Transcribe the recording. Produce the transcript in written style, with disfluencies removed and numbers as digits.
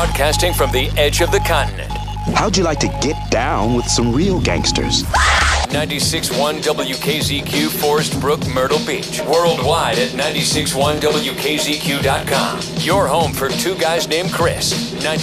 Broadcasting from the edge of the continent. How'd you like to get down with some real gangsters? 96.1 WKZQ, Forest Brook, Myrtle Beach. Worldwide at 96.1WKZQ.com. Your home for two guys named Chris.